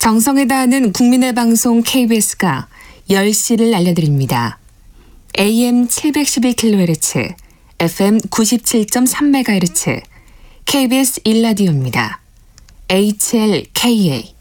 정성을 다하는 국민의 방송 KBS가 10시를 알려드립니다. AM 711kHz, FM 97.3MHz, KBS 1라디오입니다. HLKA.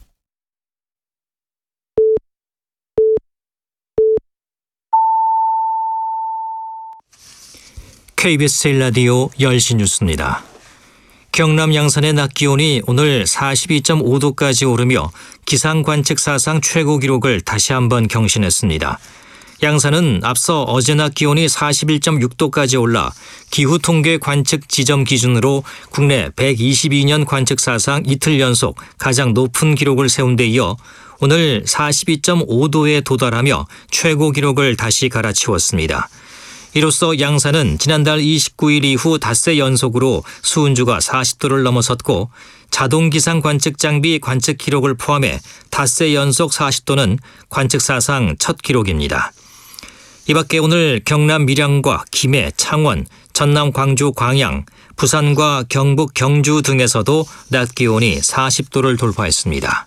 KBS 1라디오 10시 뉴스입니다. 경남 양산의 낮 기온이 오늘 42.5도까지 오르며 기상관측 사상 최고 기록을 다시 한번 경신했습니다. 양산은 앞서 어제 낮 기온이 41.6도까지 올라 기후통계 관측 지점 기준으로 국내 122년 관측 사상 이틀 연속 가장 높은 기록을 세운 데 이어 오늘 42.5도에 도달하며 최고 기록을 다시 갈아치웠습니다. 이로써 양산은 지난달 29일 이후 닷새 연속으로 수은주가 40도를 넘어섰고 자동기상 관측 장비 관측 기록을 포함해 닷새 연속 40도는 관측 사상 첫 기록입니다. 이 밖에 오늘 경남 밀양과 김해, 창원, 전남 광주 광양, 부산과 경북 경주 등에서도 낮 기온이 40도를 돌파했습니다.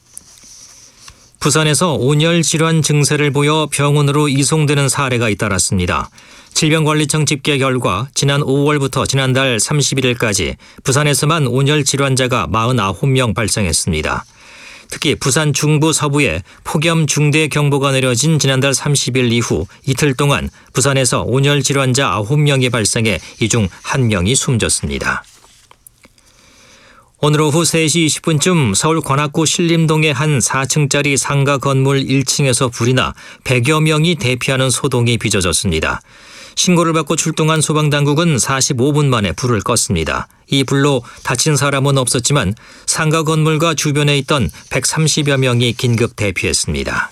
부산에서 온열 질환 증세를 보여 병원으로 이송되는 사례가 잇따랐습니다. 질병관리청 집계 결과 지난 5월부터 지난달 31일까지 부산에서만 온열 질환자가 49명 발생했습니다. 특히 부산 중부 서부에 폭염 중대 경보가 내려진 지난달 30일 이후 이틀 동안 부산에서 온열 질환자 9명이 발생해 이 중 1명이 숨졌습니다. 오늘 오후 3시 20분쯤 서울 관악구 신림동의 한 4층짜리 상가 건물 1층에서 불이 나 100여 명이 대피하는 소동이 빚어졌습니다. 신고를 받고 출동한 소방당국은 45분 만에 불을 껐습니다. 이 불로 다친 사람은 없었지만 상가 건물과 주변에 있던 130여 명이 긴급 대피했습니다.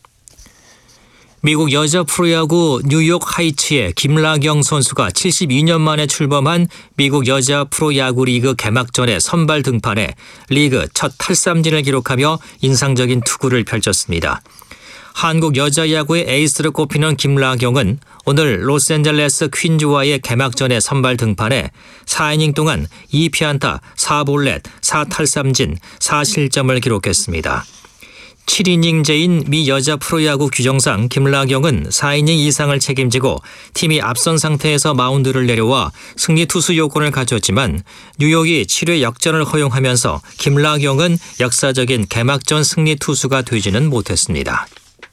미국 여자 프로야구 뉴욕 하이츠의 김라경 선수가 72년 만에 출범한 미국 여자 프로야구 리그 개막전에 선발 등판해 리그 첫 탈삼진을 기록하며 인상적인 투구를 펼쳤습니다. 한국 여자 야구의 에이스로 꼽히는 김라경은 오늘 로스앤젤레스 퀸즈와의 개막전에 선발 등판해 4이닝 동안 2피안타, 4볼넷, 4탈삼진, 4실점을 기록했습니다. 7이닝제인 미 여자 프로야구 규정상 김라경은 4이닝 이상을 책임지고 팀이 앞선 상태에서 마운드를 내려와 승리 투수 요건을 갖췄지만 뉴욕이 7회 역전을 허용하면서 김라경은 역사적인 개막전 승리 투수가 되지는 못했습니다.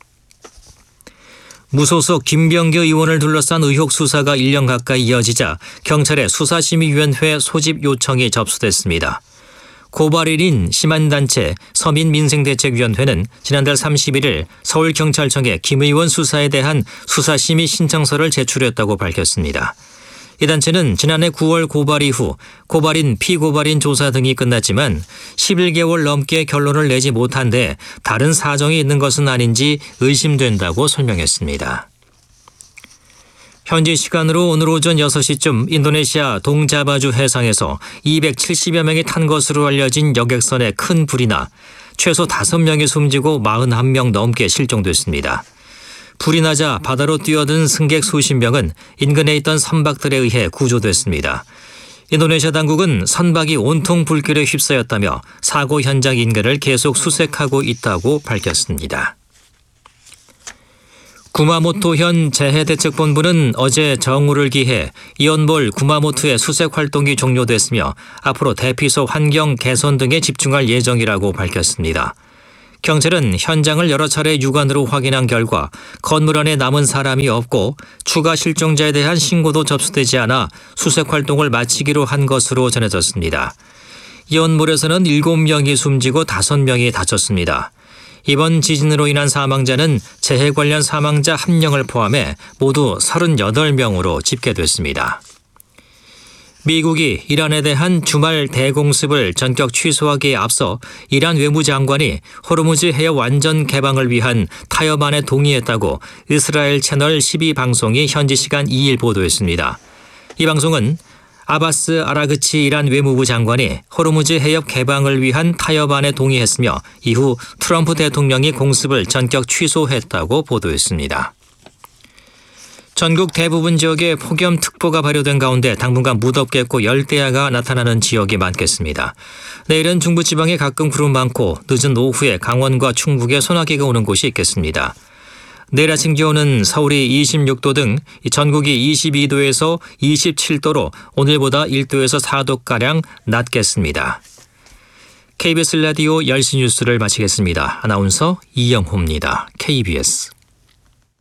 무소속 김병규 의원을 둘러싼 의혹 수사가 1년 가까이 이어지자 경찰의 수사심의위원회 소집 요청이 접수됐습니다. 고발인인 시민단체 서민민생대책위원회는 지난달 31일 서울경찰청에 김 의원 수사에 대한 수사심의 신청서를 제출했다고 밝혔습니다. 이 단체는 지난해 9월 고발 이후 고발인, 피고발인 조사 등이 끝났지만 11개월 넘게 결론을 내지 못한 데 다른 사정이 있는 것은 아닌지 의심된다고 설명했습니다. 현지 시간으로 오늘 오전 6시쯤 인도네시아 동자바주 해상에서 270여 명이 탄 것으로 알려진 여객선에 큰 불이 나 최소 5명이 숨지고 41명 넘게 실종됐습니다. 불이 나자 바다로 뛰어든 승객 수십 명은 인근에 있던 선박들에 의해 구조됐습니다. 인도네시아 당국은 선박이 온통 불길에 휩싸였다며 사고 현장 인근을 계속 수색하고 있다고 밝혔습니다. 구마모토현 재해대책본부는 어제 정오를 기해 이온몰 구마모토의 수색 활동이 종료됐으며 앞으로 대피소 환경 개선 등에 집중할 예정이라고 밝혔습니다. 경찰은 현장을 여러 차례 육안으로 확인한 결과 건물 안에 남은 사람이 없고 추가 실종자에 대한 신고도 접수되지 않아 수색 활동을 마치기로 한 것으로 전해졌습니다. 이온몰에서는 7명이 숨지고 5명이 다쳤습니다. 이번 지진으로 인한 사망자는 재해 관련 사망자 1명을 포함해 모두 38명으로 집계됐습니다. 미국이 이란에 대한 주말 대공습을 전격 취소하기에 앞서 이란 외무장관이 호르무즈 해협 완전 개방을 위한 타협안에 동의했다고 이스라엘 채널 12방송이 현지 시간 2일 보도했습니다. 이 방송은 아바스 아라그치 이란 외무부 장관이 호르무즈 해협 개방을 위한 타협안에 동의했으며 이후 트럼프 대통령이 공습을 전격 취소했다고 보도했습니다. 전국 대부분 지역에 폭염특보가 발효된 가운데 당분간 무덥겠고 열대야가 나타나는 지역이 많겠습니다. 내일은 중부지방에 가끔 구름 많고 늦은 오후에 강원과 충북에 소나기가 오는 곳이 있겠습니다. 내일 아침 기온은 서울이 26도 등 전국이 22도에서 27도로 오늘보다 1도에서 4도가량 낮겠습니다. KBS 라디오 10시 뉴스를 마치겠습니다. 아나운서 이영호입니다. KBS